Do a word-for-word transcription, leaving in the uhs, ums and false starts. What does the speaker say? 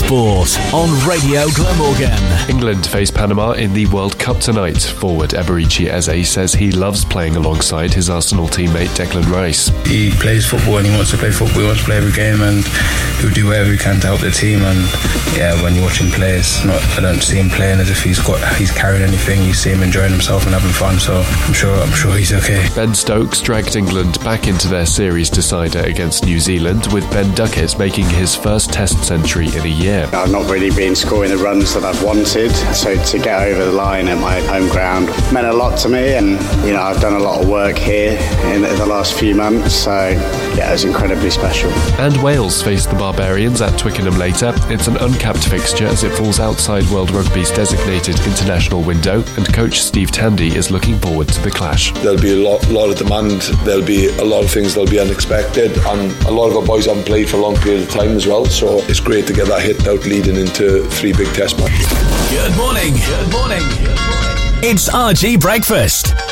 Sport on Radio Glamorgan. England face Panama in the World Cup tonight. Forward Eberici Eze says he loves playing alongside his Arsenal teammate Declan Rice. He plays football and he wants to play football, he wants to play every game, and he'll do whatever he can to help the team. And yeah, when you watch him play, it's not, I don't see him playing as if he's got he's carrying anything. You see him enjoying himself and having fun, so I'm sure I'm sure he's okay. Ben Stokes dragged England back into their series decider against New Zealand, with Ben Duckett making his first Test century in a year. I've not really been scoring the runs that I've wanted, so to get over the line at my home ground meant a lot to me, and you know I've done a lot of work here in the last few months, so yeah, it was incredibly special. And Wales face the Barbarians at Twickenham later. It's an uncapped fixture as it falls outside World Rugby's designated international window, and coach Steve Tandy is looking forward to the clash. There'll be a lot, lot of demand, there'll be a lot of things that'll be unexpected, and a lot of our boys haven't played for a long period of time as well, so it's great to get that hit out leading into three big Test matches. Good morning. Good morning. Good morning. It's R G Breakfast.